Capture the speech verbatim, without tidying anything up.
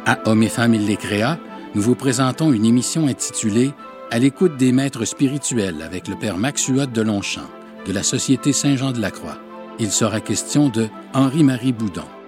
À Hommes et femmes, il les créa, nous vous présentons une émission intitulée « À l'écoute des maîtres spirituels » avec le père Max Huot de Longchamp, de la Société Saint-Jean-de-la-Croix. Il sera question de Henri-Marie Boudon.